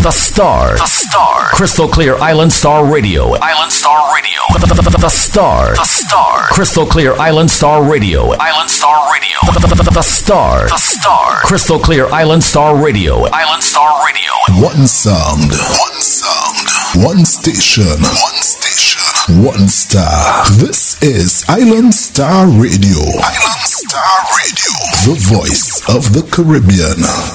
The Star. The Star. Crystal Clear Island Star Radio. Island Star Radio. The Star. The Star. Crystal Clear Island Star Radio. Island Star Radio. The Star. The Star. Crystal Clear Island Star Radio. Island Star Radio. One sound. One sound. One station. One station. One star. This is Island Star Radio. Island Star Radio. The voice of the Caribbean.